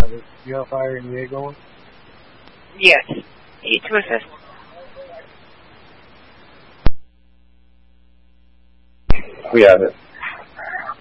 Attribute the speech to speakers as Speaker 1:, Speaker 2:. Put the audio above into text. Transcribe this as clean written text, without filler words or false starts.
Speaker 1: You have fire and EA going?
Speaker 2: Yes. E to assist.
Speaker 3: We have it.